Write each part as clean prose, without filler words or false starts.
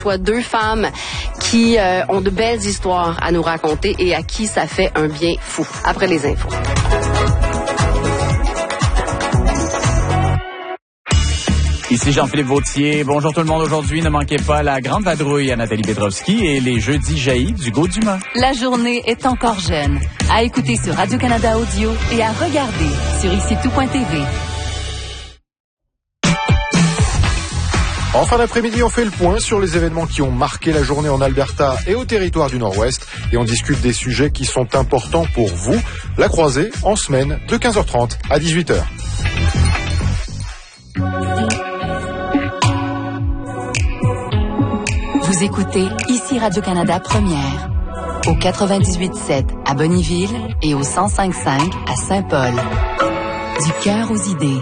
Soit deux femmes qui ont de belles histoires à nous raconter et à qui ça fait un bien fou. Après les infos. Ici Jean-Philippe Vautier. Bonjour tout le monde. Aujourd'hui, ne manquez pas la grande vadrouille à Nathalie Petrovski et les jeudis jaillis d'Hugo Dumas. La journée est encore jeune. À écouter sur Radio-Canada Audio et à regarder sur icitout.tv. En fin d'après-midi, on fait le point sur les événements qui ont marqué la journée en Alberta et au territoire du Nord-Ouest. Et on discute des sujets qui sont importants pour vous. La croisée, en semaine, de 15h30 à 18h. Vous écoutez ici Radio-Canada Première. Au 98.7 à Bonnyville et au 105.5 à Saint-Paul. Du cœur aux idées.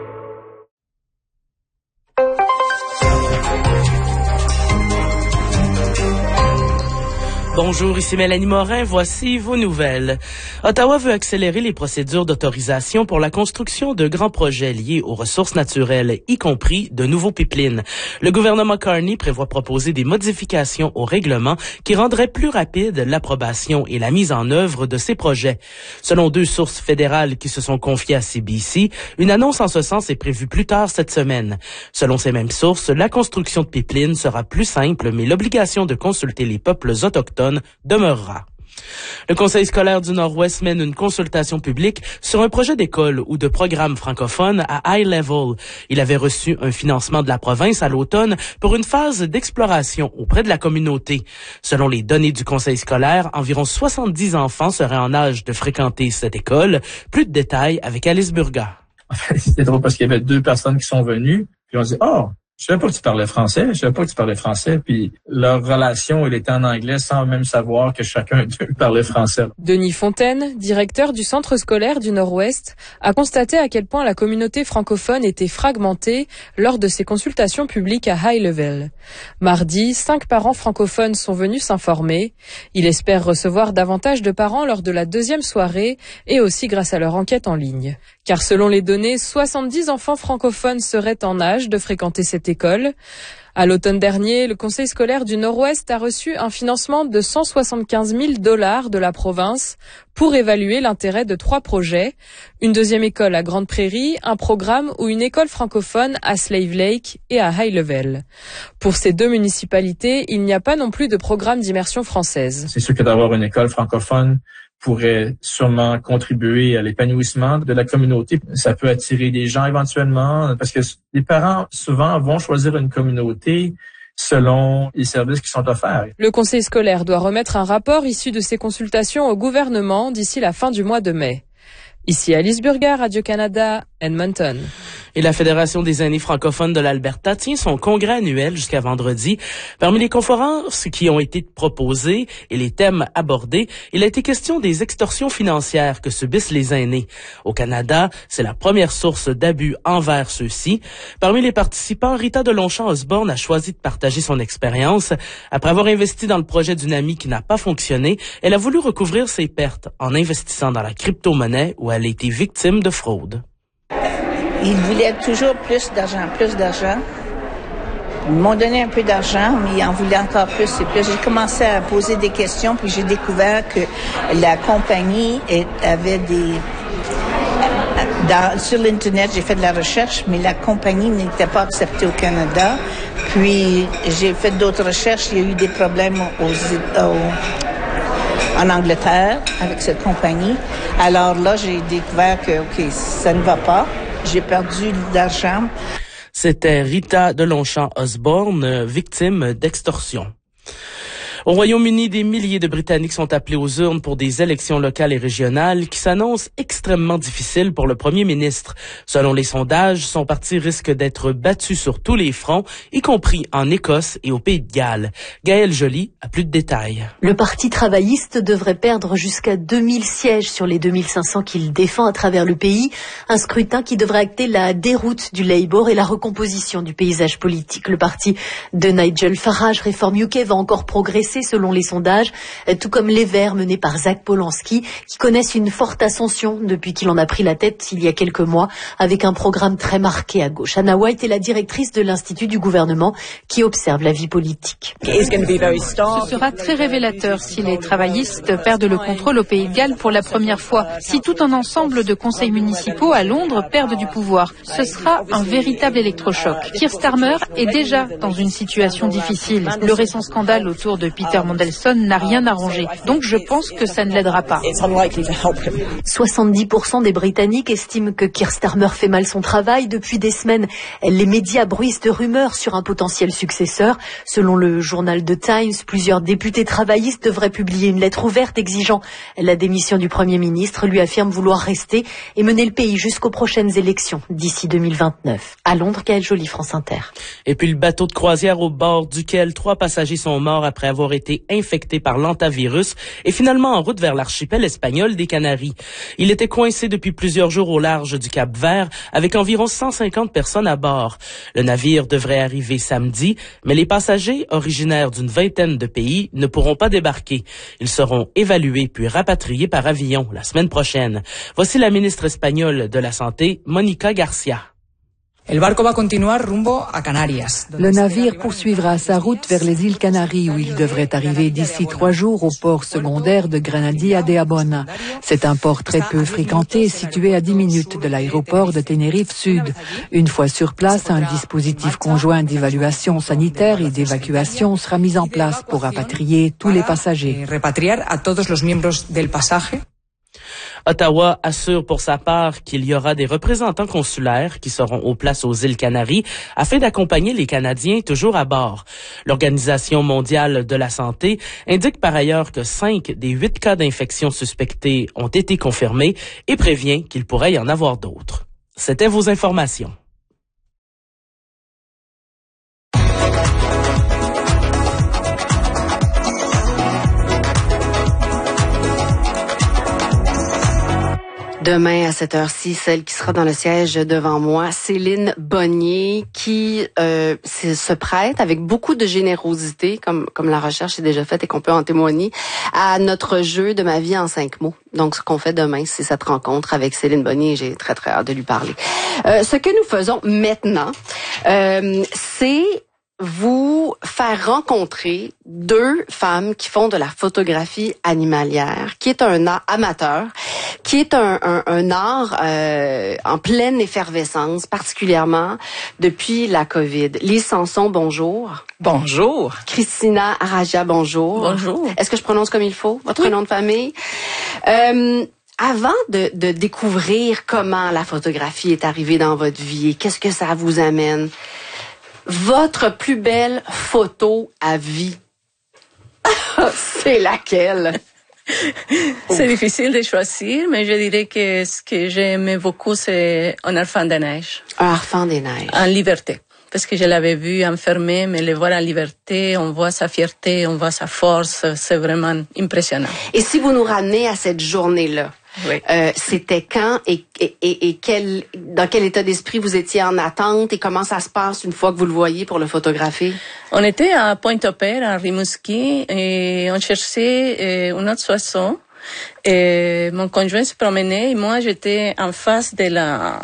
Bonjour, ici Mélanie Morin, voici vos nouvelles. Ottawa veut accélérer les procédures d'autorisation pour la construction de grands projets liés aux ressources naturelles, y compris de nouveaux pipelines. Le gouvernement Carney prévoit proposer des modifications au règlement qui rendraient plus rapide l'approbation et la mise en œuvre de ces projets. Selon deux sources fédérales qui se sont confiées à CBC, une annonce en ce sens est prévue plus tard cette semaine. Selon ces mêmes sources, la construction de pipelines sera plus simple, mais l'obligation de consulter les peuples autochtones demeurera. Le Conseil scolaire du Nord-Ouest mène une consultation publique sur un projet d'école ou de programme francophone à high level. Il avait reçu un financement de la province à l'automne pour une phase d'exploration auprès de la communauté. Selon les données du Conseil scolaire, environ 70 enfants seraient en âge de fréquenter cette école. Plus de détails avec Alice Burga. En fait, c'était drôle parce qu'il y avait deux personnes qui sont venues, puis on dit « Oh! » Je savais pas que tu parlais français. Puis leur relation, elle était en anglais sans même savoir que chacun d'eux parlait français. Denis Fontaine, directeur du Centre scolaire du Nord-Ouest, a constaté à quel point la communauté francophone était fragmentée lors de ses consultations publiques à High Level. Mardi, 5 parents francophones sont venus s'informer. Il espère recevoir davantage de parents lors de la deuxième soirée et aussi grâce à leur enquête en ligne. Car selon les données, 70 enfants francophones seraient en âge de fréquenter cette école. À l'automne dernier, le Conseil scolaire du Nord-Ouest a reçu un financement de 175 000 $ de la province pour évaluer l'intérêt de 3 projets. Une deuxième école à Grande Prairie, un programme ou une école francophone à Slave Lake et à High Level. Pour ces deux municipalités, il n'y a pas non plus de programme d'immersion française. C'est sûr que d'avoir une école francophone pourrait sûrement contribuer à l'épanouissement de la communauté. Ça peut attirer des gens éventuellement, parce que les parents, souvent, vont choisir une communauté selon les services qui sont offerts. Le conseil scolaire doit remettre un rapport issu de ces consultations au gouvernement d'ici la fin du mois de mai. Ici Alice Burga, Radio-Canada, Edmonton. Et la Fédération des aînés francophones de l'Alberta tient son congrès annuel jusqu'à vendredi. Parmi les conférences qui ont été proposées et les thèmes abordés, il a été question des extorsions financières que subissent les aînés. Au Canada, c'est la première source d'abus envers ceux-ci. Parmi les participants, Rita de Longchamp-Osborne a choisi de partager son expérience. Après avoir investi dans le projet d'une amie qui n'a pas fonctionné, elle a voulu recouvrir ses pertes en investissant dans la crypto-monnaie où elle a été victime de fraude. Ils voulaient toujours plus d'argent. Ils m'ont donné un peu d'argent, mais ils en voulaient encore plus et plus. J'ai commencé à poser des questions, puis j'ai découvert que la compagnie avait sur l'Internet, j'ai fait de la recherche, mais la compagnie n'était pas acceptée au Canada. Puis j'ai fait d'autres recherches, il y a eu des problèmes en Angleterre avec cette compagnie. Alors là, j'ai découvert que, ça ne va pas. J'ai perdu de l'argent. C'était Rita de Longchamp-Osborne, victime d'extorsion. Au Royaume-Uni, des milliers de Britanniques sont appelés aux urnes pour des élections locales et régionales qui s'annoncent extrêmement difficiles pour le premier ministre. Selon les sondages, son parti risque d'être battu sur tous les fronts, y compris en Écosse et au Pays de Galles. Gaëlle Joly a plus de détails. Le Parti travailliste devrait perdre jusqu'à 2000 sièges sur les 2500 qu'il défend à travers le pays. Un scrutin qui devrait acter la déroute du Labour et la recomposition du paysage politique. Le parti de Nigel Farage, Reform UK, va encore progresser baissé selon les sondages, tout comme les Verts menés par Zach Polanski, qui connaissent une forte ascension depuis qu'il en a pris la tête il y a quelques mois, avec un programme très marqué à gauche. Anna White est la directrice de l'Institut du gouvernement qui observe la vie politique. Ce sera très révélateur si les travaillistes perdent le contrôle au Pays de Galles pour la première fois. Si tout un ensemble de conseils municipaux à Londres perdent du pouvoir, ce sera un véritable électrochoc. Keir Starmer est déjà dans une situation difficile. Le récent scandale autour de Peter Mandelson n'a rien arrangé. Donc je pense que ça ne l'aidera pas. 70% des Britanniques estiment que Keir Starmer fait mal son travail. Depuis des semaines, les médias bruissent de rumeurs sur un potentiel successeur. Selon le journal The Times, plusieurs députés travaillistes devraient publier une lettre ouverte exigeant la démission du Premier ministre. Lui affirme vouloir rester et mener le pays jusqu'aux prochaines élections d'ici 2029. À Londres, Gaëlle Joly, France Inter. Et puis le bateau de croisière au bord duquel 3 passagers sont morts après avoir été infectés par l'hantavirus est finalement en route vers l'archipel espagnol des Canaries. Il était coincé depuis plusieurs jours au large du Cap-Vert avec environ 150 personnes à bord. Le navire devrait arriver samedi, mais les passagers originaires d'une vingtaine de pays ne pourront pas débarquer. Ils seront évalués puis rapatriés par avion la semaine prochaine. Voici la ministre espagnole de la Santé, Mónica García. Le navire poursuivra sa route vers les îles Canaries où il devrait arriver d'ici 3 jours au port secondaire de Granadilla de Abona. C'est un port très peu fréquenté situé à 10 minutes de l'aéroport de Tenerife Sud. Une fois sur place, un dispositif conjoint d'évaluation sanitaire et d'évacuation sera mis en place pour rapatrier tous les passagers. Ottawa assure pour sa part qu'il y aura des représentants consulaires qui seront aux places aux îles Canaries afin d'accompagner les Canadiens toujours à bord. L'Organisation mondiale de la santé indique par ailleurs que 5 des 8 cas d'infection suspectés ont été confirmés et prévient qu'il pourrait y en avoir d'autres. C'était vos informations. Demain, à cette heure-ci, celle qui sera dans le siège devant moi, Céline Bonnier, qui se prête avec beaucoup de générosité, comme la recherche est déjà faite et qu'on peut en témoigner, à notre jeu de ma vie en 5 mots. Donc, ce qu'on fait demain, c'est cette rencontre avec Céline Bonnier. J'ai très, très hâte de lui parler. Ce que nous faisons maintenant, c'est vous faire rencontrer 2 femmes qui font de la photographie animalière, qui est un art amateur, qui est un art en pleine effervescence, particulièrement depuis la COVID. Lise Sanson, bonjour. Bonjour. Christina Aragia, bonjour. Bonjour. Est-ce que je prononce comme il faut, votre nom de famille? Avant de découvrir comment la photographie est arrivée dans votre vie et qu'est-ce que ça vous amène, votre plus belle photo à vie, c'est laquelle? C'est difficile de choisir, mais je dirais que ce que j'aimais beaucoup, c'est Un enfant des neiges. Un enfant des neiges. En liberté. Parce que je l'avais vu enfermé, mais le voir en liberté, on voit sa fierté, on voit sa force, c'est vraiment impressionnant. Et si vous nous ramenez à cette journée-là, oui. C'était quand et dans quel état d'esprit vous étiez en attente et comment ça se passe une fois que vous le voyez pour le photographier? On était à Pointe-au-Père, à Rimouski, et on cherchait un autre oiseau. Et mon conjoint se promenait et moi j'étais en face de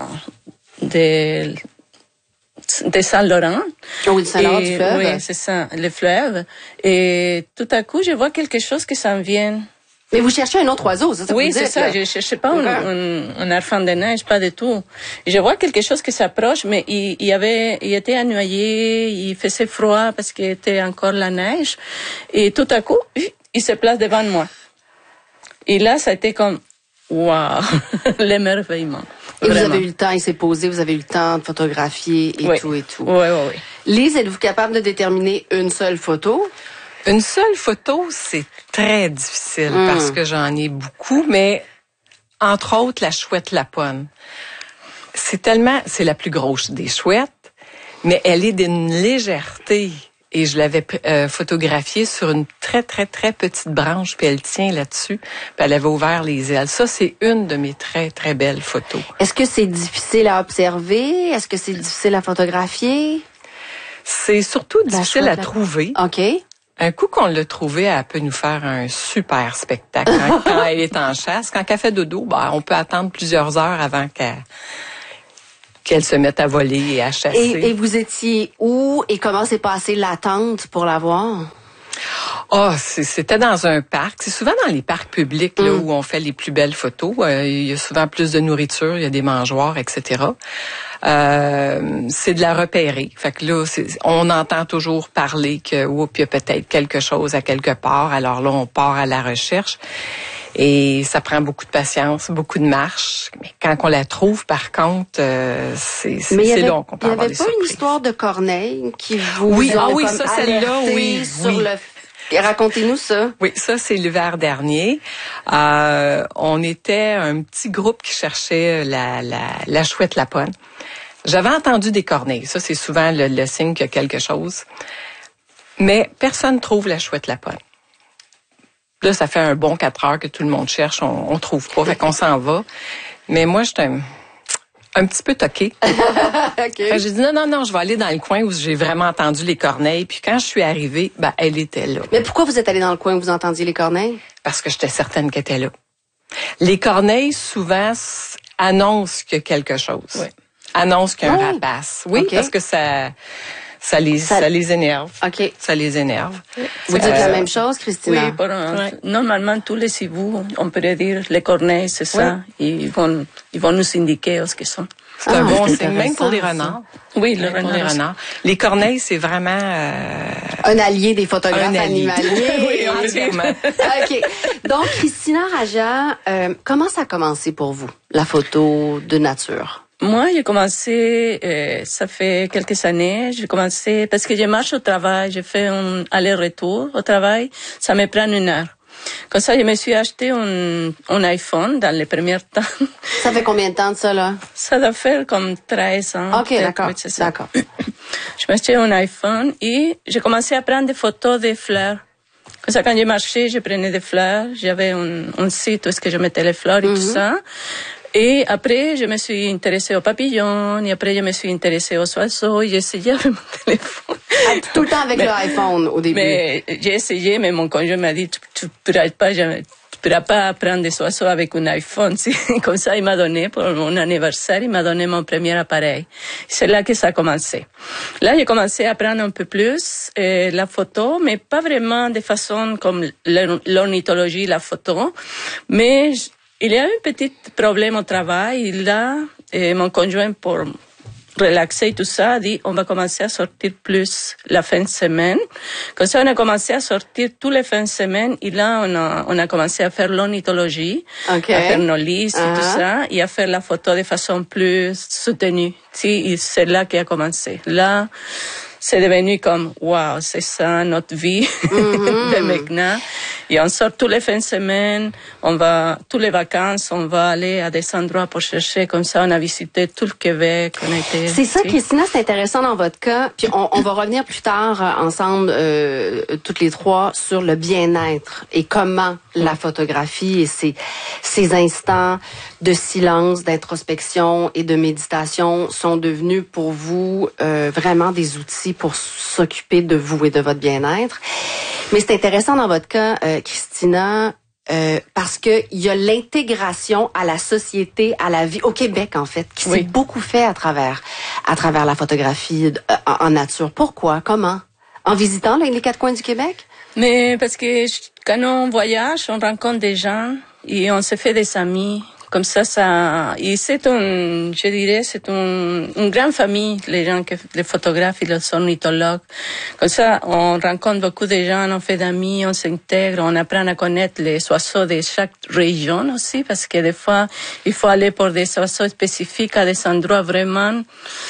Saint-Laurent. Oui, Saint-Laurent du fleuve. Oui, c'est ça, le fleuve. Et tout à coup, je vois quelque chose qui s'en vient. Mais vous cherchez un autre oiseau, c'est ça que vous dites? Oui, c'est ça. Je cherchais pas un enfant de neige, pas du tout. Je vois quelque chose qui s'approche, mais il était noyé, il faisait froid parce qu'il était encore la neige. Et tout à coup, il se place devant moi. Et là, ça a été comme, waouh, l'émerveillement. Et vous avez eu le temps, il s'est posé, vous avez eu le temps de photographier et tout et tout. Oui. Lise, êtes-vous capable de déterminer une seule photo? Une seule photo, c'est très difficile parce que j'en ai beaucoup, mais entre autres, la chouette Laponne. C'est la plus grosse des chouettes, mais elle est d'une légèreté. Et je l'avais photographiée sur une très, très, très petite branche, puis elle tient là-dessus, puis elle avait ouvert les ailes. Ça, c'est une de mes très, très belles photos. Est-ce que c'est difficile à observer? Est-ce que c'est difficile à photographier? C'est surtout difficile à trouver. OK. Un coup qu'on l'a trouvée, elle peut nous faire un super spectacle quand elle est en chasse. Quand elle fait dodo, on peut attendre plusieurs heures avant qu'elle se mette à voler et à chasser. Et vous étiez où et comment s'est passée l'attente pour la voir? C'était dans un parc. C'est souvent dans les parcs publics là, où on fait les plus belles photos. Il y a souvent plus de nourriture, il y a des mangeoires, etc. C'est de la repérer. Fait que là, on entend toujours parler que il y a peut-être quelque chose à quelque part. Alors là, on part à la recherche. Et ça prend beaucoup de patience, beaucoup de marche. Mais quand on la trouve, par contre, c'est long qu'on peut avoir des surprises. Il n'y avait pas une histoire de corneille qui vous a ça, celle-là, sur le... Racontez-nous ça. Oui, ça, c'est l'hiver dernier. On était un petit groupe qui cherchait la chouette lapone. J'avais entendu des corneilles. Ça, c'est souvent le signe qu'il y a quelque chose. Mais personne trouve la chouette lapone. Là, ça fait un bon 4 heures que tout le monde cherche. On trouve pas. Fait qu'on s'en va. Mais moi, j'étais un petit peu toquée. Okay. J'ai dit non, je vais aller dans le coin où j'ai vraiment entendu les corneilles. Puis quand je suis arrivée, elle était là. Mais pourquoi vous êtes allée dans le coin où vous entendiez les corneilles? Parce que j'étais certaine qu'elle était là. Les corneilles, souvent, annoncent qu'il y a quelque chose. Oui. Annoncent qu'il y a un rapace. Oui, okay. Parce que ça les énerve. OK. Ça les énerve. Vous dites la même chose, Christina? Oui, normalement, tous les hiboux, on pourrait dire, les corneilles, c'est ça. Ils vont nous indiquer ce qu'ils sont. C'est un bon signe, même pour les renards. Oui, les renards. Les corneilles, c'est vraiment... un allié des photographes animaliers. Oui, entièrement. OK. Donc, Christina Raja, comment ça a commencé pour vous, la photo de nature? Moi, j'ai commencé, ça fait quelques années, j'ai commencé, parce que je marche au travail, j'ai fait un aller-retour au travail, ça me prend 1 heure. Comme ça, je me suis acheté un iPhone dans les premiers temps. Ça fait combien de temps de ça, là? Ça doit faire comme 13 ans. OK, d'accord. Oui, c'est ça. D'accord. Je me suis acheté un iPhone et j'ai commencé à prendre des photos des fleurs. Comme ça, quand j'ai marché, je prenais des fleurs. J'avais un site où est-ce que je mettais les fleurs et tout ça. Et après, je me suis intéressée aux papillons, et après, je me suis intéressée aux oiseaux, et j'ai essayé avec mon téléphone. Tout le temps avec l'iPhone, au début. Mais j'ai essayé, mais mon conjoint m'a dit, tu pourras pas prendre des oiseaux avec un iPhone. Comme ça, il m'a donné, pour mon anniversaire, il m'a donné mon premier appareil. C'est là que ça a commencé. Là, j'ai commencé à prendre un peu plus la photo, mais pas vraiment de façon comme l'ornithologie, la photo, mais il y a un petit problème au travail. Et là, mon conjoint, pour relaxer tout ça, a dit, on va commencer à sortir plus la fin de semaine. Comme ça, on a commencé à sortir tous les fins de semaine. Et là, on a commencé à faire l'ornithologie, à faire nos listes et tout ça, et à faire la photo de façon plus soutenue. Et c'est là qu'il a commencé. Là, c'est devenu comme, wow, c'est ça notre vie de maintenant. Et on sort tous les fins de semaine, tous les vacances, on va aller à des endroits pour chercher. Comme ça, on a visité tout le Québec. C'est ça, Christina, c'est intéressant dans votre cas. Puis on va revenir plus tard ensemble, toutes les trois, sur le bien-être et comment la photographie et ces instants de silence, d'introspection et de méditation sont devenus pour vous vraiment des outils pour s'occuper de vous et de votre bien-être. Mais c'est intéressant dans votre cas, Christina, parce que il y a l'intégration à la société, à la vie au Québec en fait, qui s'est beaucoup fait à travers la photographie en nature. Pourquoi? Comment? En visitant les 4 coins du Québec? Mais parce que quand on voyage, on rencontre des gens et on se fait des amis. Comme ça, et c'est une grande famille, les photographes et les ornithologues. Comme ça, on rencontre beaucoup de gens, on fait d'amis, on s'intègre, on apprend à connaître les oiseaux de chaque région aussi, parce que des fois, il faut aller pour des oiseaux spécifiques à des endroits vraiment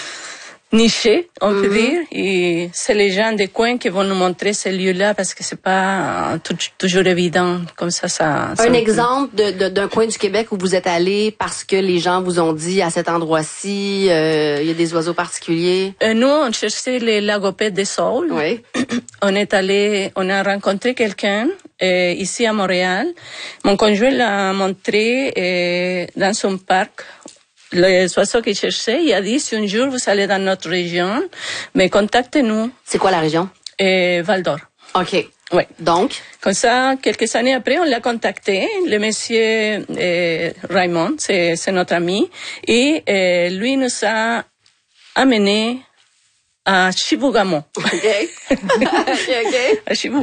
niché, on peut dire, et c'est les gens des coins qui vont nous montrer ces lieux-là parce que c'est pas toujours évident comme ça. Un exemple d'un coin du Québec où vous êtes allé parce que les gens vous ont dit à cet endroit-ci, il y a des oiseaux particuliers. Nous, on cherchait les lagopèdes des saules. Oui. On a rencontré quelqu'un ici à Montréal. Mon conjoint l'a montré dans son parc. Les oiseaux qu'il cherchait, il a dit, si un jour vous allez dans notre région, mais contactez-nous. C'est quoi la région? Val-d'Or. OK. Oui. Donc? Comme ça, quelques années après, on l'a contacté. Le monsieur Raymond, c'est notre ami. Et lui nous a amené à Chibougamau. OK. OK. À Chibougamau.